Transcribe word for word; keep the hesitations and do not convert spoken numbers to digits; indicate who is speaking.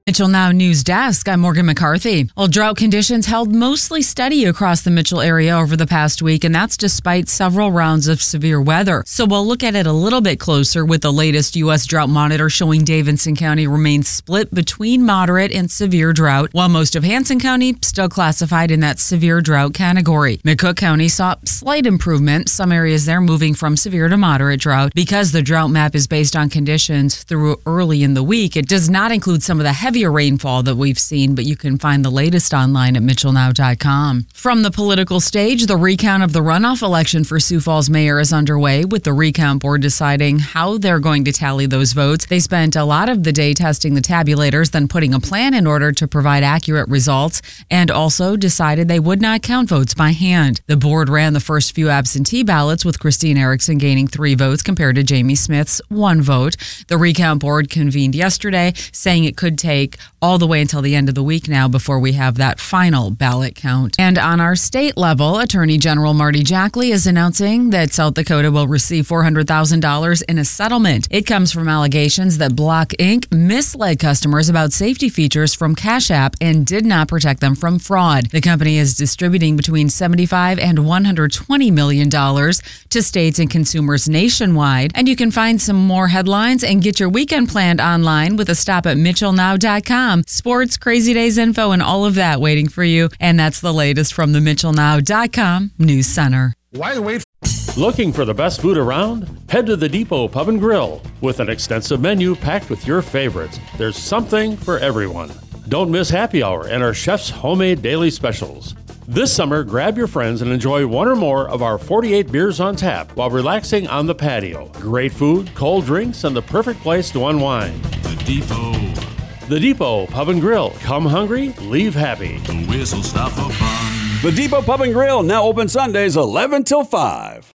Speaker 1: Mitchell Now News Desk, I'm Morgan McCarthy. Well, drought conditions held mostly steady across the Mitchell area over the past week, and that's despite several rounds of severe weather. So we'll look at it a little bit closer with the latest U S Drought Monitor showing Davidson County remains split between moderate and severe drought, while most of Hanson County still classified in that severe drought category. McCook County saw slight improvement, some areas there moving from severe to moderate drought. Because the drought map is based on conditions through early in the week, it does not include some of the heavy rainfall that we've seen, but you can find the latest online at mitchell now dot com. From the political stage, the recount of the runoff election for Sioux Falls mayor is underway, with the recount board deciding how they're going to tally those votes. They spent a lot of the day testing the tabulators, then putting a plan in order to provide accurate results, and also decided they would not count votes by hand. The board ran the first few absentee ballots, with Christine Erickson gaining three votes compared to Jamie Smith's one vote. The recount board convened yesterday, saying it could take all the way until the end of the week now before we have that final ballot count. And on our state level, Attorney General Marty Jackley is announcing that South Dakota will receive four hundred thousand dollars in a settlement. It comes from allegations that Block Incorporated misled customers about safety features from Cash App and did not protect them from fraud. The company is distributing between seventy-five and one hundred twenty million dollars to states and consumers nationwide. And you can find some more headlines and get your weekend planned online with a stop at mitchell now dot com. Sports, Crazy Days info, and all of that waiting for you. And that's the latest from the mitchell now dot com News Center.
Speaker 2: Why wait?
Speaker 3: Looking for the best food around? Head to the Depot Pub and Grill. With an extensive menu packed with your favorites, there's something for everyone. Don't miss happy hour and our chef's homemade daily specials. This summer, grab your friends and enjoy one or more of our forty-eight beers on tap while relaxing on the patio. Great food, cold drinks, and the perfect place to unwind.
Speaker 4: The Depot.
Speaker 3: The Depot Pub and Grill. Come hungry, leave happy.
Speaker 4: The whistle stop for fun.
Speaker 5: The Depot Pub and Grill, now open Sundays eleven till five.